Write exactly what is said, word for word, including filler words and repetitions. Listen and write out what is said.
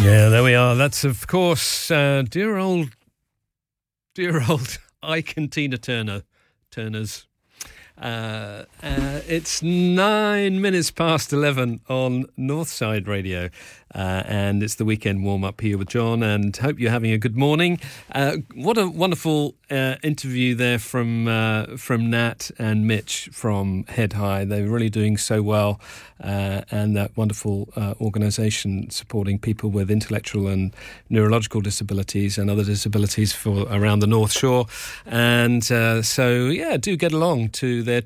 Yeah, there we are. That's, of course, uh, dear old, dear old Ike and Tina Turner, Turner's. Uh, uh, it's nine minutes past eleven on Northside Radio, uh, and it's the weekend warm-up here with John, and hope you're having a good morning. Uh, what a wonderful uh, interview there from uh, from Nat and Mitch from Head High. They're really doing so well, uh, and that wonderful uh, organisation supporting people with intellectual and neurological disabilities and other disabilities for around the North Shore. And uh, so, yeah, do get along to their